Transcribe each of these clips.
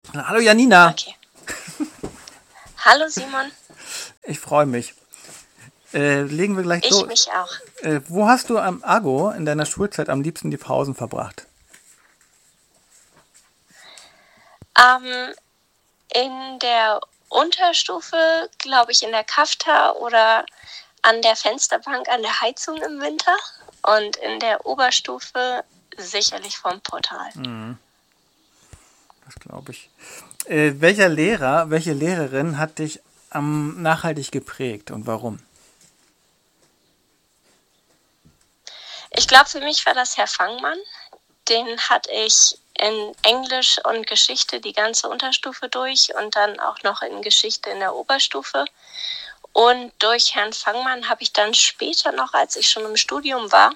Hallo Janina. Okay. Hallo Simon. Ich freue mich. Legen wir gleich Ich los. mich auch. Wo hast du am Ago in deiner Schulzeit am liebsten die Pausen verbracht? In der Unterstufe, glaube ich, in der Kafta oder an der Fensterbank an der Heizung im Winter. Und in der Oberstufe sicherlich vom Portal. Das glaube ich. Welcher Lehrer, welche Lehrerin hat dich am nachhaltig geprägt und warum? Ich glaube, für mich war das Herr Fangmann. Den hatte ich in Englisch und Geschichte die ganze Unterstufe durch und dann auch noch in Geschichte in der Oberstufe. Und durch Herrn Fangmann habe ich dann später noch, als ich schon im Studium war,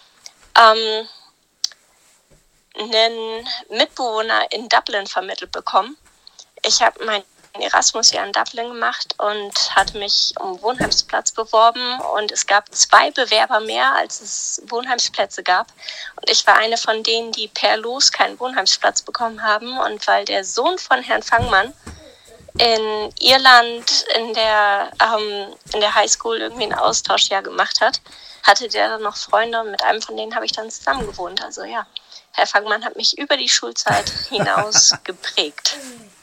einen Mitbewohner in Dublin vermittelt bekommen. Ich habe mein Erasmus-Jahr in Dublin gemacht und hatte mich um Wohnheimsplatz beworben und es gab 2 Bewerber mehr, als es Wohnheimsplätze gab. Und ich war eine von denen, die per Los keinen Wohnheimsplatz bekommen haben. Und weil der Sohn von Herrn Fangmann in Irland in der Highschool irgendwie ein Austauschjahr gemacht hat, hatte der dann noch Freunde und mit einem von denen habe ich dann zusammen gewohnt. Also ja, Herr Fangmann hat mich über die Schulzeit hinaus geprägt.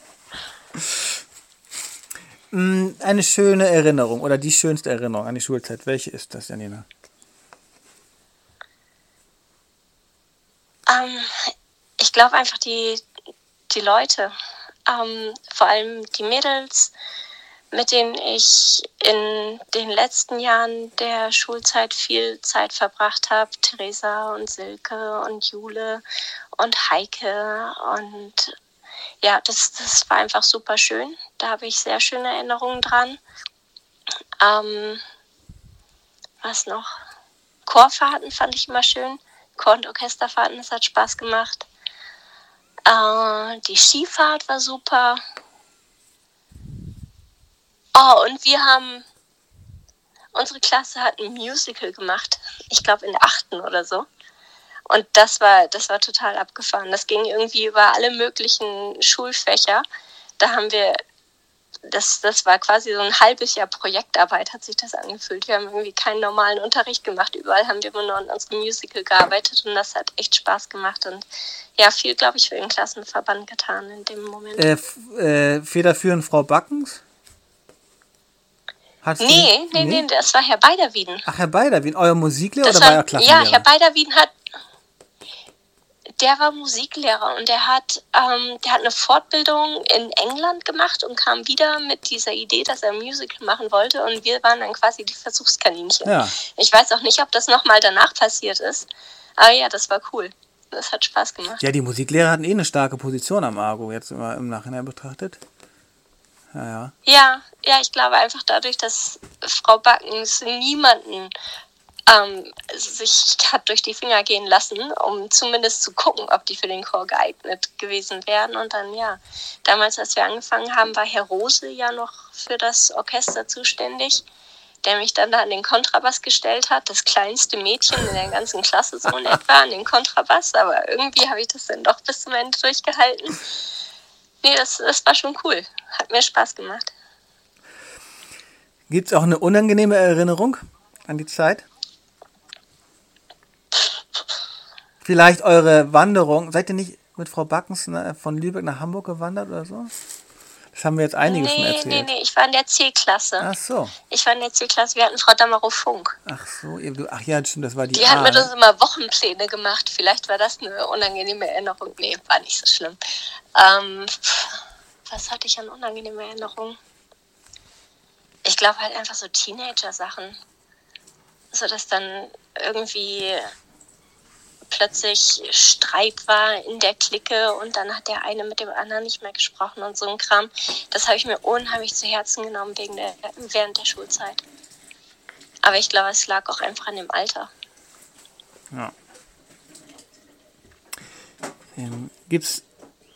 Eine schöne Erinnerung oder die schönste Erinnerung an die Schulzeit. Welche ist das, Janina? Ich glaube einfach die Leute, vor allem die Mädels, mit denen ich in den letzten Jahren der Schulzeit viel Zeit verbracht habe. Theresa und Silke und Jule und Heike. Und ja, das war einfach super schön. Da habe ich sehr schöne Erinnerungen dran. Was noch? Chorfahrten fand ich immer schön. Chor- und Orchesterfahrten, das hat Spaß gemacht. Die Skifahrt war super. Oh, und unsere Klasse hat ein Musical gemacht. Ich glaube in der 8. oder so. Und das war total abgefahren. Das ging irgendwie über alle möglichen Schulfächer. Da haben wir, das war quasi so ein halbes Jahr Projektarbeit, hat sich das angefühlt. Wir haben irgendwie keinen normalen Unterricht gemacht. Überall haben wir immer nur an unserem Musical gearbeitet und das hat echt Spaß gemacht. Und ja, viel, glaube ich, für den Klassenverband getan in dem Moment. Federführend Frau Backens? Nee, das war Herr Beiderwieden. Ach, Herr Beiderwieden, euer Musiklehrer Das oder war euer Klassenlehrer? Ja, Herr Beiderwieden der war Musiklehrer und der hat eine Fortbildung in England gemacht und kam wieder mit dieser Idee, dass er ein Musical machen wollte und wir waren dann quasi die Versuchskaninchen. Ja. Ich weiß auch nicht, ob das nochmal danach passiert ist, aber ja, das war cool. Das hat Spaß gemacht. Ja, die Musiklehrer hatten eine starke Position am Argo, jetzt immer im Nachhinein betrachtet. Ja, ich glaube einfach dadurch, dass Frau Backens niemanden sich hat durch die Finger gehen lassen, um zumindest zu gucken, ob die für den Chor geeignet gewesen wären. Und dann, ja, damals, als wir angefangen haben, war Herr Rose ja noch für das Orchester zuständig, der mich dann da an den Kontrabass gestellt hat. Das kleinste Mädchen in der ganzen Klasse so in etwa an den Kontrabass. Aber irgendwie habe ich das dann doch bis zum Ende durchgehalten. Nee, das war schon cool. Hat mir Spaß gemacht. Gibt es auch eine unangenehme Erinnerung an die Zeit? Vielleicht eure Wanderung. Seid ihr nicht mit Frau Backens von Lübeck nach Hamburg gewandert oder so? Das haben wir jetzt einige schon erzählt. Nee, ich war in der C-Klasse. Ach so. Ich war in der C-Klasse, wir hatten Frau Damerow-Funk. Ach so, ach ja, stimmt, das war die Die hat mit uns immer Wochenpläne gemacht. Vielleicht war das eine unangenehme Erinnerung. Nee, war nicht so schlimm. Was hatte ich an unangenehmen Erinnerungen? Ich glaube halt einfach so Teenager-Sachen. So, dass dann irgendwie plötzlich Streit war in der Clique und dann hat der eine mit dem anderen nicht mehr gesprochen und so ein Kram. Das habe ich mir unheimlich zu Herzen genommen während der Schulzeit. Aber ich glaube, es lag auch einfach an dem Alter. Ja. Gibt's...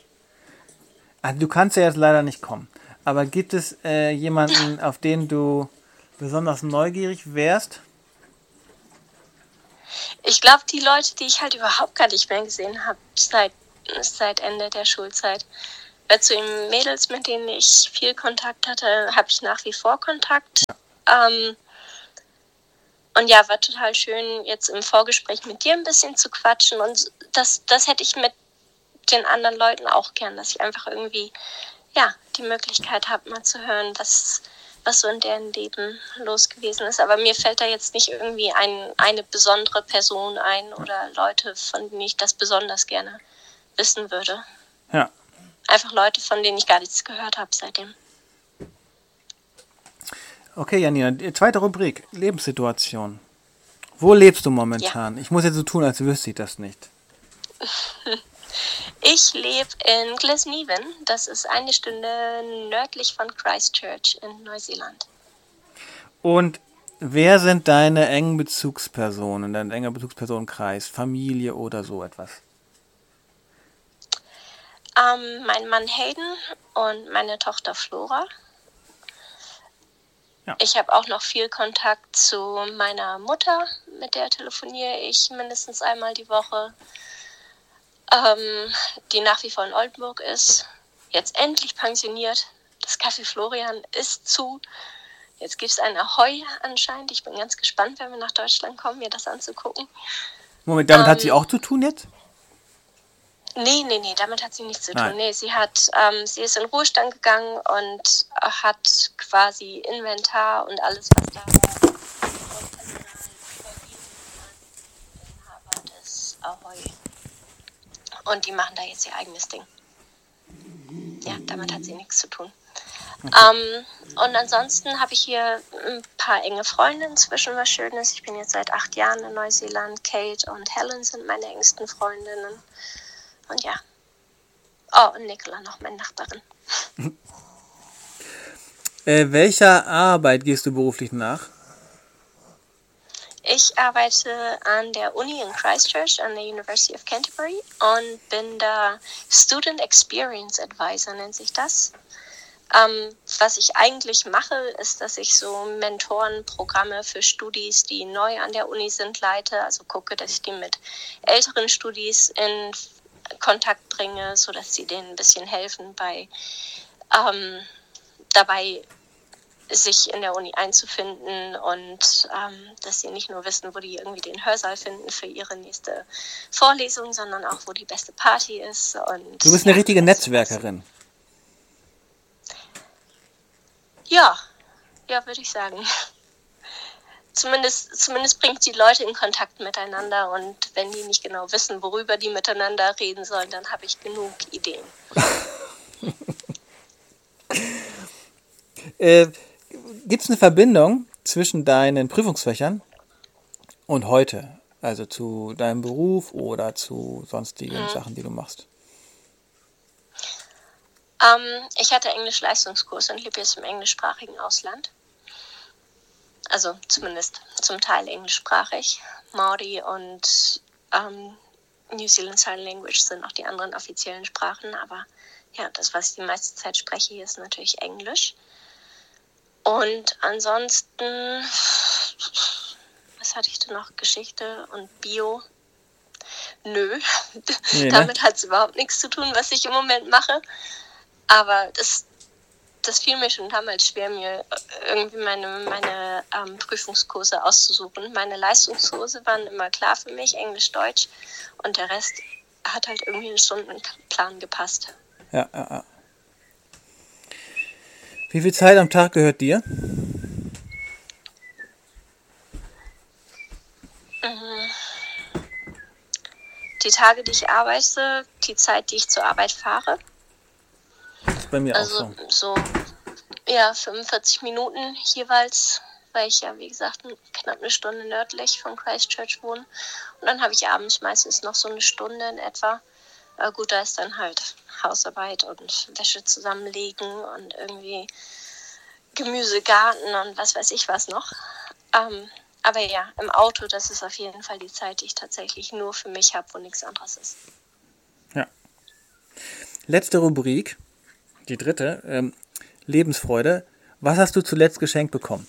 du kannst ja jetzt leider nicht kommen. Aber gibt es jemanden, auf den du besonders neugierig wärst? Ich glaube, die Leute, die ich halt überhaupt gar nicht mehr gesehen habe seit Ende der Schulzeit. Weil zu den Mädels, mit denen ich viel Kontakt hatte, habe ich nach wie vor Kontakt. Und ja, war total schön, jetzt im Vorgespräch mit dir ein bisschen zu quatschen. Und das hätte ich mit den anderen Leuten auch gern, dass ich einfach irgendwie die Möglichkeit habe, mal zu hören, was so in deren Leben los gewesen ist. Aber mir fällt da jetzt nicht irgendwie eine besondere Person ein oder Leute, von denen ich das besonders gerne wissen würde. Ja. Einfach Leute, von denen ich gar nichts gehört habe seitdem. Okay, Janina, die zweite Rubrik, Lebenssituation. Wo lebst du momentan? Ja. Ich muss jetzt so tun, als wüsste ich das nicht. Ich lebe in Glasnevin. Das ist 1 Stunde nördlich von Christchurch in Neuseeland. Und wer sind deine engen Bezugspersonen, dein enger Bezugspersonenkreis, Familie oder so etwas? Mein Mann Hayden und meine Tochter Flora. Ja. Ich habe auch noch viel Kontakt zu meiner Mutter, mit der telefoniere ich mindestens einmal die Woche, die nach wie vor in Oldenburg ist, jetzt endlich pensioniert. Das Café Florian ist zu. Jetzt gibt es ein Ahoi anscheinend. Ich bin ganz gespannt, wenn wir nach Deutschland kommen, mir das anzugucken. Moment, damit hat sie auch zu tun jetzt? Nee, damit hat sie nichts zu tun. Nee, sie ist in Ruhestand gegangen und hat quasi Inventar und alles, was da war, Inhaber des Ahoi. Und die machen da jetzt ihr eigenes Ding. Ja, damit hat sie nichts zu tun. Okay. Und ansonsten habe ich hier ein paar enge Freunde inzwischen, was schön ist. Ich bin jetzt seit 8 Jahren in Neuseeland. Kate und Helen sind meine engsten Freundinnen. Und ja. Oh, und Nicola noch, meine Nachbarin. Welcher Arbeit gehst du beruflich nach? Ich arbeite an der Uni in Christchurch, an der University of Canterbury und bin da Student Experience Advisor, nennt sich das. Was ich eigentlich mache, ist, dass ich so Mentorenprogramme für Studis, die neu an der Uni sind, leite. Also gucke, dass ich die mit älteren Studis in Kontakt bringe, sodass sie denen ein bisschen helfen dabei, sich in der Uni einzufinden und dass sie nicht nur wissen, wo die irgendwie den Hörsaal finden für ihre nächste Vorlesung, sondern auch, wo die beste Party ist. Und du bist eine richtige Netzwerkerin. Ja, würde ich sagen. Zumindest bringt die Leute in Kontakt miteinander und wenn die nicht genau wissen, worüber die miteinander reden sollen, dann habe ich genug Ideen. Gibt es eine Verbindung zwischen deinen Prüfungsfächern und heute? Also zu deinem Beruf oder zu sonstigen Sachen, die du machst? Ich hatte Englisch-Leistungskurs und lebe jetzt im englischsprachigen Ausland. Also zumindest zum Teil englischsprachig. Maori und New Zealand Sign Language sind auch die anderen offiziellen Sprachen. Aber ja, das, was ich die meiste Zeit spreche, hier ist natürlich Englisch. Und ansonsten, was hatte ich denn noch? Geschichte und Bio? Nö, nee, damit hat es überhaupt nichts zu tun, was ich im Moment mache. Aber das fiel mir schon damals schwer, mir irgendwie meine Prüfungskurse auszusuchen. Meine Leistungskurse waren immer klar für mich, Englisch, Deutsch. Und der Rest hat halt irgendwie in den Stundenplan gepasst. Ja. Wie viel Zeit am Tag gehört dir? Die Tage, die ich arbeite, die Zeit, die ich zur Arbeit fahre. Das ist bei mir also auch so. 45 Minuten jeweils, weil ich ja, wie gesagt, knapp 1 Stunde nördlich von Christchurch wohne. Und dann habe ich abends meistens noch so 1 Stunde in etwa. Gut, da ist dann halt Hausarbeit und Wäsche zusammenlegen und irgendwie Gemüsegarten und was weiß ich was noch. Aber ja, im Auto, das ist auf jeden Fall die Zeit, die ich tatsächlich nur für mich habe, wo nichts anderes ist. Ja. Letzte Rubrik, die dritte, Lebensfreude. Was hast du zuletzt geschenkt bekommen?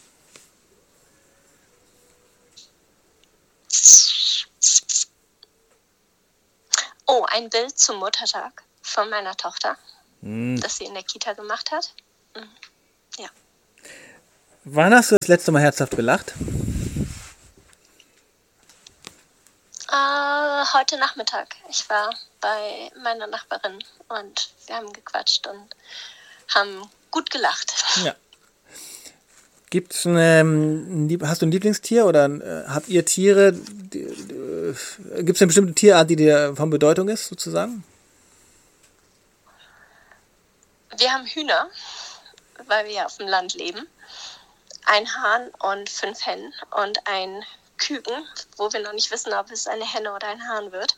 Oh, ein Bild zum Muttertag von meiner Tochter. das sie in der Kita gemacht hat. Ja. Wann hast du das letzte Mal herzhaft gelacht? Heute Nachmittag. Ich war bei meiner Nachbarin und wir haben gequatscht und haben gut gelacht. Ja. Hast du ein Lieblingstier oder habt ihr Tiere? Gibt es eine bestimmte Tierart, die dir von Bedeutung ist, sozusagen? Wir haben Hühner, weil wir auf dem Land leben. Ein Hahn und 5 Hennen und ein Küken, wo wir noch nicht wissen, ob es eine Henne oder ein Hahn wird.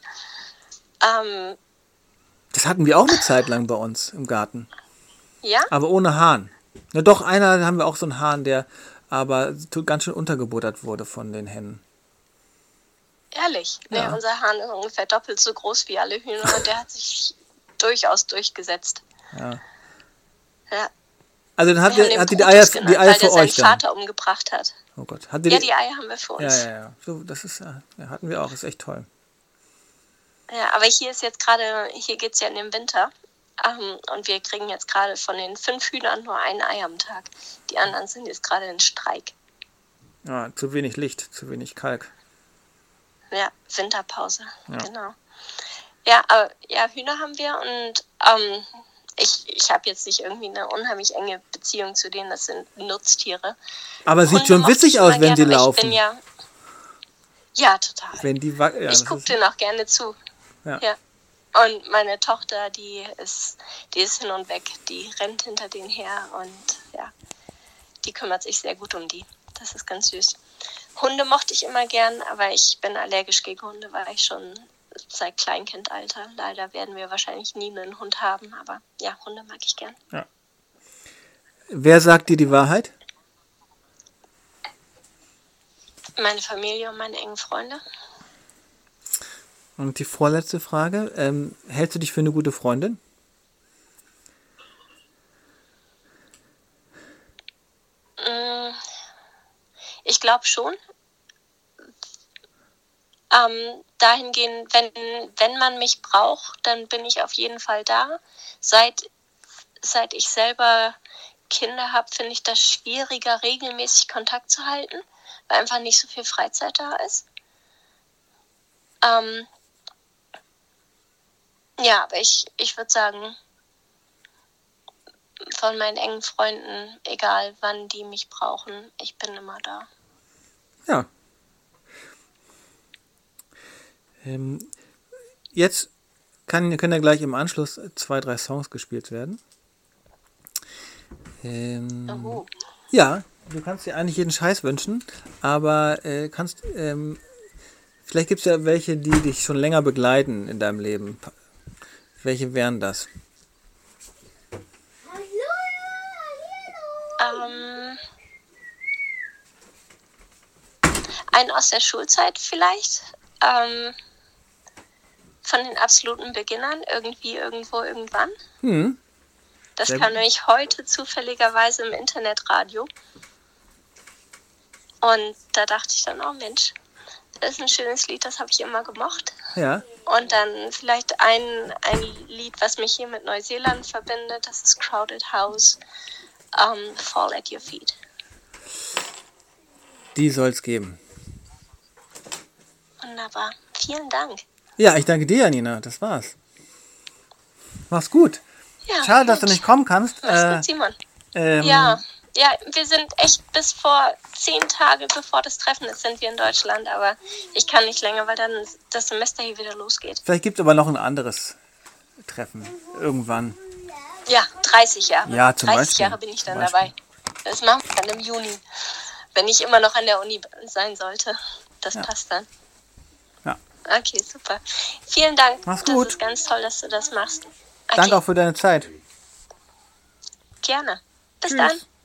Das hatten wir auch eine Zeit lang bei uns im Garten. Ja? Aber ohne Hahn. Na doch, einer haben wir auch so einen Hahn, der aber ganz schön untergebuttert wurde von den Hennen. Ehrlich? Ja. Nee, unser Hahn ist ungefähr doppelt so groß wie alle Hühner und der hat sich durchaus durchgesetzt. Ja. Ja. Also dann Wir haben den hat die Brutus Eier genannt, für weil der euch seinen dann. Vater umgebracht hat. Oh Gott. Ja, die Eier haben wir für uns. Ja. So, das ist, hatten wir auch. Ist echt toll. Ja, aber hier geht es ja in den Winter. Und wir kriegen jetzt gerade von den 5 Hühnern nur ein Ei am Tag. Die anderen sind jetzt gerade in Streik. Ja, zu wenig Licht, zu wenig Kalk. Ja, Winterpause, Ja. genau. Ja, aber ja, Hühner haben wir und ich habe jetzt nicht irgendwie eine unheimlich enge Beziehung zu denen, das sind Nutztiere. Aber sieht schon mochte witzig ich aus, immer wenn die gerne, aber laufen. Ja, total. Wenn die Ich gucke denen auch gerne zu. Ja. Ja. Und meine Tochter, die ist hin und weg, die rennt hinter denen her und ja, die kümmert sich sehr gut um die. Das ist ganz süß. Hunde mochte ich immer gern, aber ich bin allergisch gegen Hunde, weil ich schon seit Kleinkindalter. Leider werden wir wahrscheinlich nie einen Hund haben, aber ja, Hunde mag ich gern. Ja. Wer sagt dir die Wahrheit? Meine Familie und meine engen Freunde. Und die vorletzte Frage. Hältst du dich für eine gute Freundin? Ich glaube schon. Dahingehend, wenn man mich braucht, dann bin ich auf jeden Fall da. Seit ich selber Kinder habe, finde ich das schwieriger, regelmäßig Kontakt zu halten, weil einfach nicht so viel Freizeit da ist. Ja, aber ich würde sagen, von meinen engen Freunden, egal wann die mich brauchen, ich bin immer da. Ja. Jetzt können ja gleich im Anschluss 2, 3 Songs gespielt werden. Ja, du kannst dir eigentlich jeden Scheiß wünschen, aber vielleicht gibt es ja welche, die dich schon länger begleiten in deinem Leben. Welche wären das? Einen aus der Schulzeit vielleicht. Von den absoluten Beginnern. Irgendwie, irgendwo, irgendwann. Das kam nämlich heute zufälligerweise im Internetradio. Und da dachte ich dann, oh Mensch, das ist ein schönes Lied, das habe ich immer gemocht. Ja. Und dann vielleicht ein Lied, was mich hier mit Neuseeland verbindet, das ist Crowded House, Fall at Your Feet. Die soll's geben. Wunderbar. Vielen Dank. Ja, ich danke dir, Janina. Das war's. Mach's gut. Ja, Schade, gut. dass du nicht kommen kannst. Mach's gut, Simon. Ja, wir sind echt bis vor 10 Tage, bevor das Treffen ist, sind wir in Deutschland. Aber ich kann nicht länger, weil dann das Semester hier wieder losgeht. Vielleicht gibt es aber noch ein anderes Treffen. Irgendwann. Ja, 30 Jahre. Ja, zum 30 Beispiel. Jahre bin ich dann dabei. Das machen wir dann im Juni. Wenn ich immer noch an der Uni sein sollte. Das passt dann. Ja. Okay, super. Vielen Dank. Mach's gut. Das ist ganz toll, dass du das machst. Okay. Danke auch für deine Zeit. Gerne. Bis Tschüss. dann.